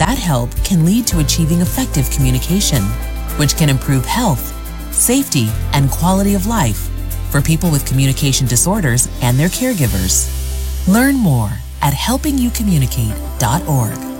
That help can lead to achieving effective communication, which can improve health, safety, and quality of life for people with communication disorders and their caregivers. Learn more at helpingyoucommunicate.org.